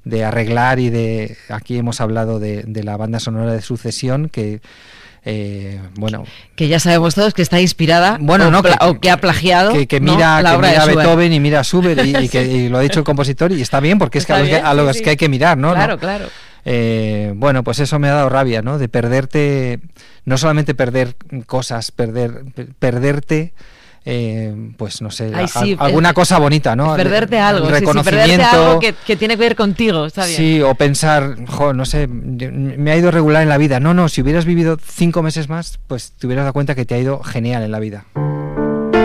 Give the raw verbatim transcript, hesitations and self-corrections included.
de arreglar y de... Aquí hemos hablado de, de la banda sonora de Sucesión, que... Eh, bueno, que ya sabemos todos que está inspirada bueno, o, no, pla- que, o que ha plagiado que, que ¿no? mira, la que obra mira de Schubert. Beethoven y mira Schubert y, y que y lo ha dicho el compositor y está bien porque es que Está a los, bien, que, a los sí, sí. que hay que mirar, ¿no? Claro, ¿no? claro. Eh, bueno, pues eso me ha dado rabia, ¿no? De perderte, no solamente perder cosas, perder perderte, eh, pues no sé, Ay, sí, a, alguna es, cosa bonita, ¿no? Perderte algo, el reconocimiento, sí, sí, perderte algo que, que tiene que ver contigo, está bien. Sí, o pensar, jo, no sé, me ha ido regular en la vida. No, no, si hubieras vivido cinco meses más, pues te hubieras dado cuenta que te ha ido genial en la vida.